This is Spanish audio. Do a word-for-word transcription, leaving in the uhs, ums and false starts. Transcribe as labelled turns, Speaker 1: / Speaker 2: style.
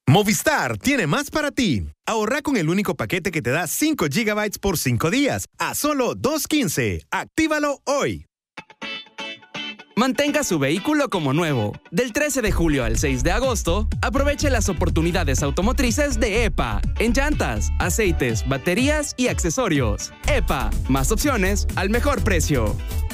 Speaker 1: Movistar tiene más para ti. Ahorra con el único paquete que te da cinco gigabytes por cinco días a solo dos quince. Actívalo hoy.
Speaker 2: Mantenga su vehículo como nuevo. Del trece de julio al seis de agosto, aproveche las oportunidades automotrices de E P A en llantas, aceites, baterías y accesorios. E P A, más opciones al mejor precio.